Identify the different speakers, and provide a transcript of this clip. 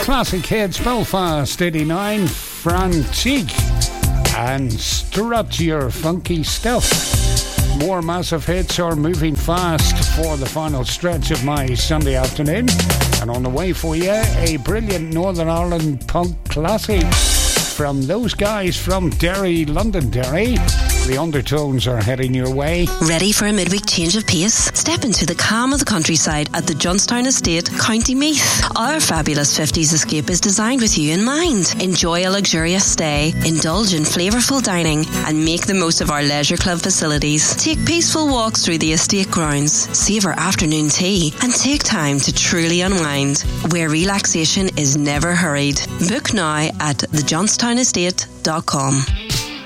Speaker 1: classic hits, Belfast 89, Frantique, and Strut Your Funky Stuff. More massive hits are moving fast for the final stretch of my Sunday afternoon. And on the way for you, a brilliant Northern Ireland punk classic from those guys from Derry, Londonderry. The Undertones are heading your way.
Speaker 2: Ready for a midweek change of pace? Step into the calm of the countryside at the Johnstown Estate, County Meath. Our fabulous 50s escape is designed with you in mind. Enjoy a luxurious stay, indulge in flavourful dining, and make the most of our leisure club facilities. Take peaceful walks through the estate grounds, savour afternoon tea, and take time to truly unwind, where relaxation is never hurried. Book now at thejohnsTownEstate.com.